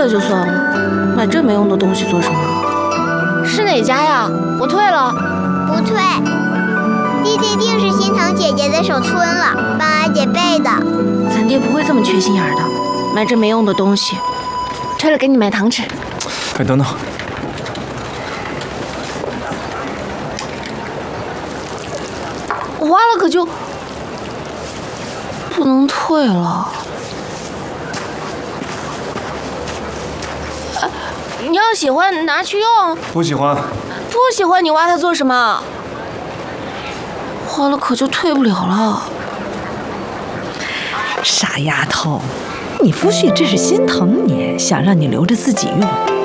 就算了，买这没用的东西做什么？ 是哪家呀？我退了。 不退，弟弟定是心疼姐姐的手皴了，帮阿姐背的。 咱爹不会这么缺心眼的，买这没用的东西。 退了，给你买糖吃。 哎，等等， 我花了可就不能退了。你要喜欢拿去用， 不喜欢。 不喜欢你挖它做什么？花了可就退不了了。 傻丫头，你夫婿这是心疼你，想让你留着自己用。